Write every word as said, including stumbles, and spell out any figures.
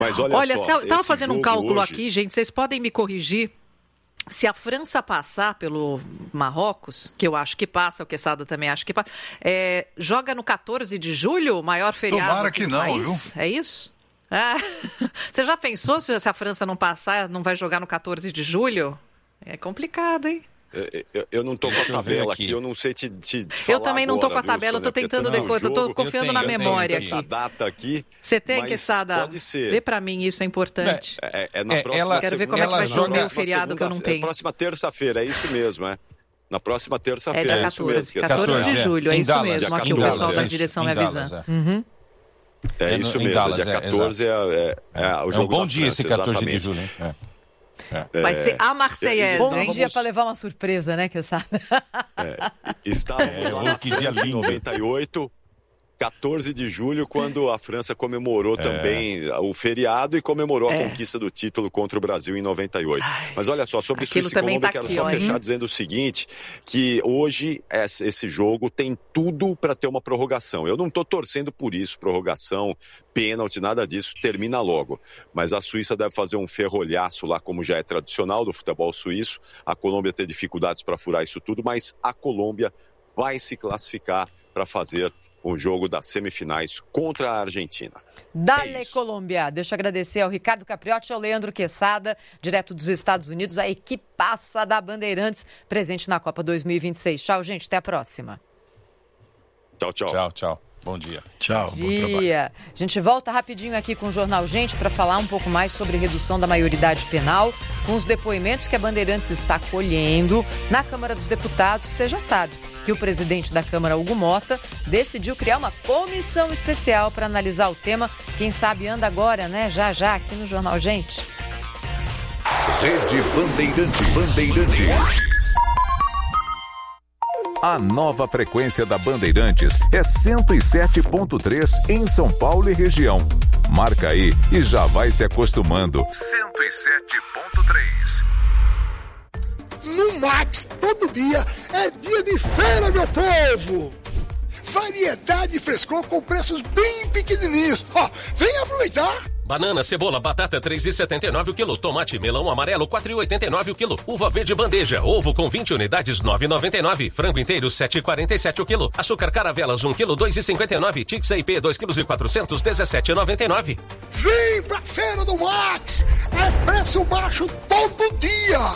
Mas olha, olha só, se eu estava fazendo um cálculo hoje... aqui, gente, vocês podem me corrigir. Se a França passar pelo Marrocos, que eu acho que passa, o Quesada também acha que passa, é, joga no quatorze de julho, o maior feriado Tomara que do não, país? viu? É isso? Ah, você já pensou se a França não passar, não vai jogar no quatorze de julho? É complicado, hein? Eu, eu, eu não estou com a tabela aqui. aqui, eu não sei te, te, te falar. Eu também não estou com a tabela, viu, eu estou tentando decorar, eu estou confiando eu na tenho, memória eu tenho, aqui. Data aqui. Você tem, Quesada? Pode ser. Vê para mim, isso é importante. É, é, é na é, próxima ela, Quero ver como é que vai ser o meu feriado que eu não tenho. É próxima terça-feira, é isso mesmo, é. Na próxima terça-feira, é dia é isso mesmo. quatorze de julho, é isso Dallas, mesmo. Aqui o Dallas, pessoal é da isso, direção me Dallas, avisando. É, uhum. é isso em mesmo, Dallas, dia é, quatorze é, é, é, é o jogo. É um bom dia França, esse quatorze exatamente. de julho, hein? É. É. Vai ser a Marseillaise, Bom hein? dia para levar uma surpresa, né, Quesada? É, estávamos É, lá na que dia França em lindo. noventa e oito, quatorze de julho, quando a França comemorou É. também o feriado e comemorou a É. conquista do título contra o Brasil em noventa e oito. Ai, Mas olha só, sobre aquilo Suíça e também Colômbia, tá quero aqui, só ó, fechar hein? dizendo o seguinte, que hoje esse jogo tem tudo para ter uma prorrogação. Eu não estou torcendo por isso, prorrogação, pênalti, nada disso, termina logo. Mas a Suíça deve fazer um ferrolhaço lá, como já é tradicional do futebol suíço. A Colômbia tem dificuldades para furar isso tudo, mas a Colômbia vai se classificar para fazer o jogo das semifinais contra a Argentina. Dale, É isso. Colômbia. Deixa eu agradecer ao Ricardo Capriotti e ao Leandro Quesada, direto dos Estados Unidos, a equipaça da Bandeirantes, presente na Copa dois mil e vinte e seis. Tchau, gente. Até a próxima. Tchau, tchau. Tchau, tchau. Bom dia. Tchau, bom trabalho. Dia. A gente volta rapidinho aqui com o Jornal Gente para falar um pouco mais sobre redução da maioridade penal, com os depoimentos que a Bandeirantes está colhendo na Câmara dos Deputados. Você já sabe que o presidente da Câmara, Hugo Mota, decidiu criar uma comissão especial para analisar o tema. Quem sabe anda agora, né? Já, já, aqui no Jornal Gente. Rede Bandeirantes. Bandeirantes. A nova frequência da Bandeirantes é cento e sete ponto três em São Paulo e região. Marca aí e já vai se acostumando. cento e sete ponto três. No Max, todo dia é dia de feira, meu povo! Variedade e frescor com preços bem pequenininhos. Ó, vem aproveitar! Banana, cebola, batata três reais e setenta e nove o quilo. Tomate, melão amarelo quatro reais e oitenta e nove o quilo. Uva verde bandeja, ovo com vinte unidades nove reais e noventa e nove. Frango inteiro sete reais e quarenta e sete o quilo. Açúcar caravelas um quilo dois reais e cinquenta e nove. Tix I P dois quilos e quatrocentos dezessete reais e noventa e nove. Vem pra feira do Max! É preço baixo todo dia!